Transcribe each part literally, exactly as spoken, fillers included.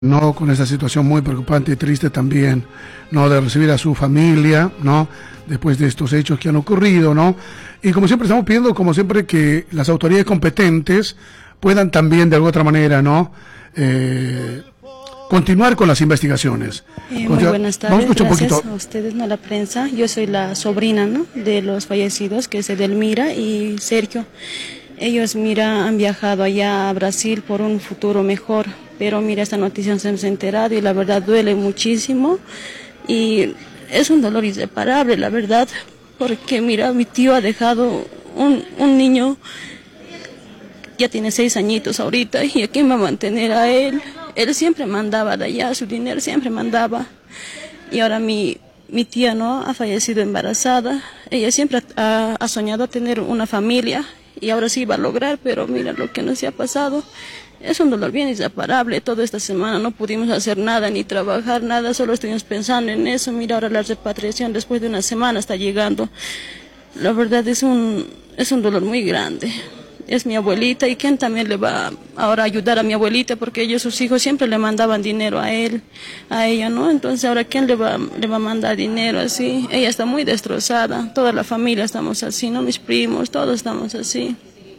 No, con esta situación muy preocupante y triste también, ¿no? De recibir a su familia, ¿no? Después de estos hechos que han ocurrido, ¿no? Y como siempre estamos pidiendo, como siempre, que las autoridades competentes puedan también de alguna otra manera, ¿no? Eh, continuar con las investigaciones. Eh, muy buenas tardes, Vamos a gracias un poquito. a ustedes, no a la prensa. Yo soy la sobrina, ¿no? De los fallecidos, que es Edelmira y Sergio. Ellos, mira, han viajado allá a Brasil por un futuro mejor, pero mira, esta noticia nos hemos enterado y la verdad duele muchísimo y es un dolor inseparable, la verdad, porque mira, mi tío ha dejado un, un niño, ya tiene seis añitos ahorita, y ¿a quién va a mantener a él? Él siempre mandaba de allá, su dinero siempre mandaba, y ahora mi, mi tía, ¿no?, ha fallecido embarazada. Ella siempre ha, ha soñado tener una familia, y ahora sí va a lograr, pero mira lo que nos ha pasado. Es un dolor bien inseparable. Toda esta semana no pudimos hacer nada, ni trabajar nada, solo estuvimos pensando en eso. Mira, ahora la repatriación después de una semana está llegando. La verdad es un, es un dolor muy grande. Es mi abuelita, y quién también le va ahora a ayudar a mi abuelita, porque ellos, sus hijos, siempre le mandaban dinero a él, a ella, ¿no? Entonces ahora quién le va, le va a mandar dinero así. Ella está muy destrozada, toda la familia estamos así, ¿no? Mis primos, todos estamos así.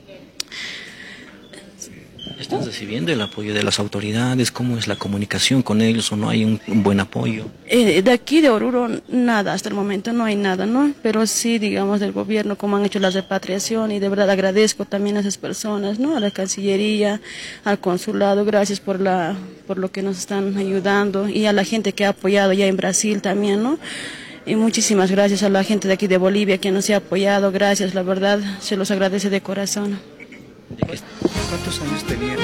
¿Están recibiendo el apoyo de las autoridades? ¿Cómo es la comunicación con ellos, o no hay un, un buen apoyo? Eh, de aquí de Oruro nada, hasta el momento no hay nada, ¿no? Pero sí, digamos, del gobierno, como han hecho la repatriación, y de verdad agradezco también a esas personas, ¿no? A la Cancillería, al consulado, gracias por la, por lo que nos están ayudando, y a la gente que ha apoyado ya en Brasil también, ¿no? Y muchísimas gracias a la gente de aquí de Bolivia que nos ha apoyado, gracias, la verdad, se los agradece de corazón. ¿Cuántos años tenían?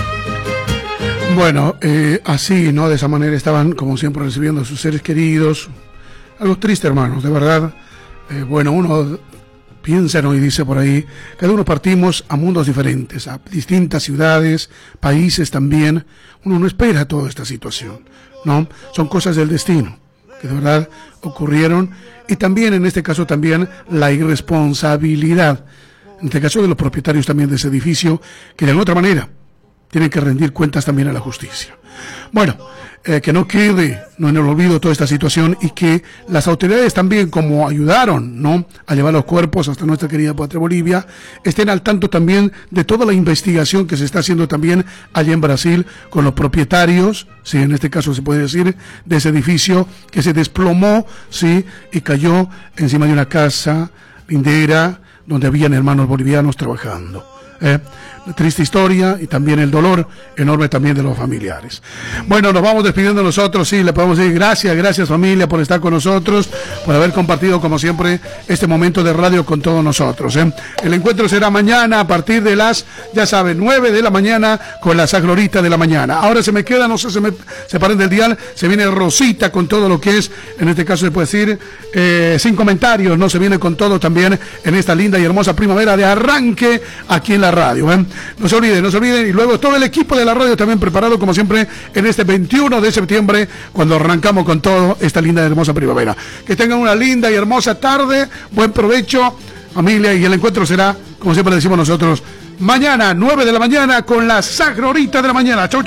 Bueno, eh, así, ¿no? De esa manera estaban, como siempre, recibiendo a sus seres queridos. Algo triste, hermanos, de verdad. Eh, bueno, uno piensa, ¿no?, y dice por ahí, cada uno partimos a mundos diferentes, a distintas ciudades, países también. Uno no espera toda esta situación, ¿no? Son cosas del destino, que de verdad ocurrieron. Y también, en este caso, también la irresponsabilidad, en este caso de los propietarios también de ese edificio, que de alguna otra manera tienen que rendir cuentas también a la justicia. Bueno, eh, que no quede no en el olvido toda esta situación, y que las autoridades también, como ayudaron, ¿no?, a llevar los cuerpos hasta nuestra querida patria Bolivia, estén al tanto también de toda la investigación que se está haciendo también allá en Brasil con los propietarios, sí, en este caso se puede decir, de ese edificio que se desplomó, sí, y cayó encima de una casa lindera donde habían hermanos bolivianos trabajando. Eh, triste historia, y también el dolor enorme también de los familiares. Bueno, nos vamos despidiendo nosotros, sí, le podemos decir gracias, gracias familia por estar con nosotros, por haber compartido como siempre este momento de radio con todos nosotros. Eh. El encuentro será mañana a partir de las, ya saben, nueve de la mañana con la Saglorita de la mañana. Ahora se me queda, no sé, se me separen del dial, se viene Rosita con todo lo que es, en este caso se puede decir, eh, sin comentarios, no se viene con todo también en esta linda y hermosa primavera de arranque aquí en la radio. ¿eh? No se olviden, no se olviden, y luego todo el equipo de la radio también preparado como siempre en este veintiuno de septiembre, cuando arrancamos con todo esta linda y hermosa primavera. Que tengan una linda y hermosa tarde, buen provecho familia, y el encuentro será, como siempre decimos nosotros, mañana nueve de la mañana con la Sagrorita de la mañana. Chau, chau.